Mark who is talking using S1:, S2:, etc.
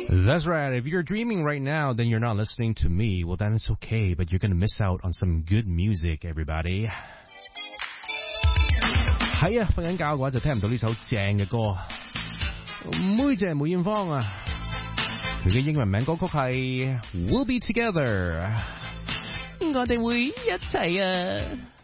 S1: That's right. If you're dreaming right now, then you're not listening to me. Well, then it's okay, but you're gonna miss out on some good music, everybody. 係啊，瞓緊覺嘅話就聽唔到呢首正嘅歌。妹姐梅艷芳啊，佢嘅英文名歌曲係 We'll Be Together， 我哋會一齊啊。